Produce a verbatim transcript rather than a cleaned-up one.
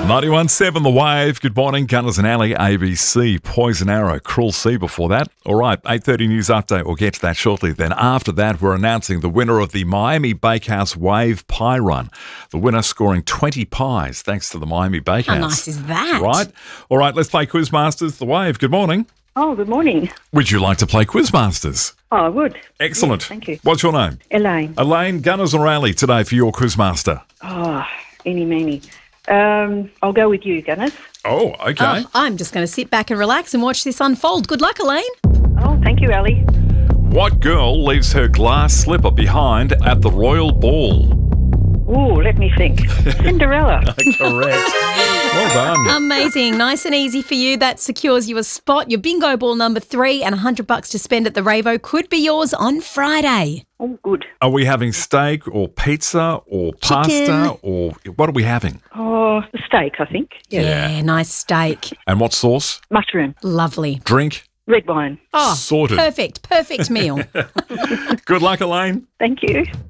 ninety-one point seven The Wave. Good morning. Gunners and Alley, A B C, Poison Arrow, Cruel Sea before that. All right, eight thirty news update. We'll get to that shortly. Then after that, we're announcing the winner of the Miami Bakehouse Wave Pie Run. The winner scoring twenty pies thanks to the Miami Bakehouse. How nice is that? Right. All right, let's play Quizmasters. The Wave. Good morning. Oh, good morning. Would you like to play Quizmasters? Oh, I would. Excellent. Yes, thank you. What's your name? Elaine. Elaine, Gunners or Alley today for your Quizmaster? Oh, any meany. Um, I'll go with you, Gunners. Oh, okay. Oh, I'm just going to sit back and relax and watch this unfold. Good luck, Elaine. Oh, thank you, Ellie. What girl leaves her glass slipper behind at the royal ball? Ooh, let me think. Cinderella. Correct. Well done. Amazing. Nice and easy for you. That secures you a spot. Your bingo ball number three and one hundred bucks to spend at the Ravo could be yours on Friday. Oh, good. Are we having steak or pizza or pasta Chicken. or what are we having? Oh, the steak, I think. Yeah. Yeah, nice steak. And what sauce? Mushroom. Lovely. Drink? Red wine. Oh, Sorted. perfect. Perfect meal. Good luck, Elaine. Thank you.